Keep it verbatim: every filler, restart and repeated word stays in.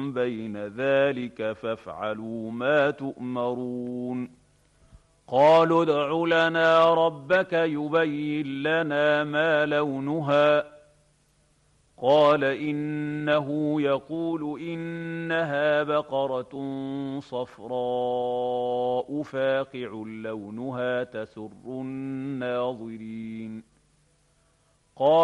بين ذلك فافعلوا ما تؤمرون قالوا ادع لنا ربك يبين لنا ما لونها قال إنه يقول إنها بقرة صفراء فاقع لونها تسر الناظرين قال